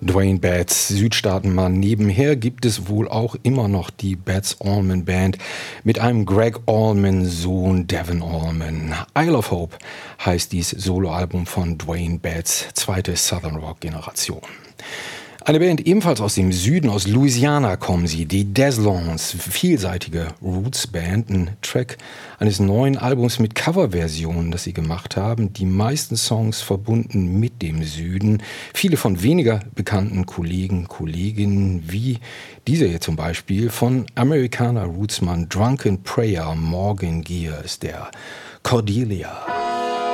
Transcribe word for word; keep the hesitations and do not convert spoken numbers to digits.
Dwayne Betts, Südstaatenmann. Nebenher gibt es wohl auch immer noch die Betts Allman Band mit einem Greg Allman Sohn Devin Allman. Isle of Hope heißt dies Soloalbum von Dwayne Betts, zweite Southern Rock Generation. Eine Band ebenfalls aus dem Süden, aus Louisiana kommen sie, die Deslons, vielseitige Roots-Band, ein Track eines neuen Albums mit Coverversionen, das sie gemacht haben, die meisten Songs verbunden mit dem Süden, viele von weniger bekannten Kollegen, Kolleginnen, wie dieser hier zum Beispiel von Amerikaner Rootsmann Drunken Prayer Morgan Gears, der Cordelia.